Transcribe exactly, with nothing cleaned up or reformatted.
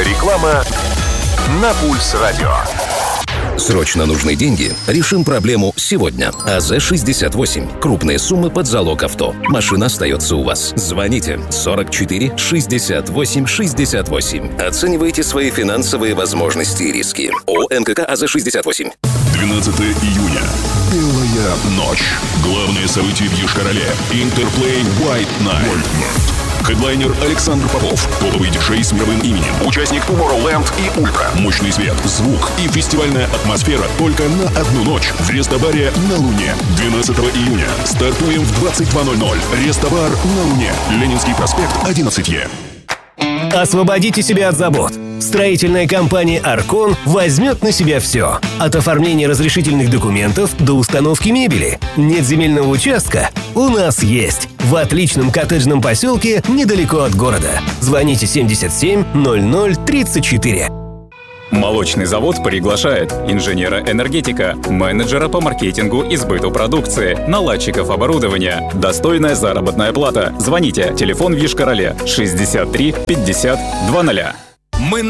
Реклама на Пульс радио. Срочно нужны деньги? Решим проблему сегодня. АЗ шестьдесят восемь. Крупные суммы под залог авто. Машина остается у вас. Звоните сорок четыре шестьдесят восемь шестьдесят восемь. Оценивайте свои финансовые возможности и риски. ООО НКК АЗ шестьдесят восемь. двенадцатого июня. Белая ночь. Главное событие в Йошкар-Оле. Интерплей White Night. Хедлайнер Александр Попов, топовый диджей с мировым именем, участник Tomorrowland и Ультра. Мощный свет, звук и фестивальная атмосфера только на одну ночь в Рестобаре на Луне. двенадцатого июня. Стартуем в двадцать два ноль ноль. Рестобар на Луне. Ленинский проспект, одиннадцать Е. Освободите себя от забот. Строительная компания «Аркон» возьмет на себя все. От оформления разрешительных документов до установки мебели. Нет земельного участка? У нас есть. В отличном коттеджном поселке недалеко от города. Звоните семьдесят семь ноль ноль тридцать четыре. Молочный завод приглашает инженера-энергетика, менеджера по маркетингу и сбыту продукции, наладчиков оборудования. Достойная заработная плата. Звоните. Телефон в Йошкар-Оле шестьдесят три пятьдесят двадцать. Мы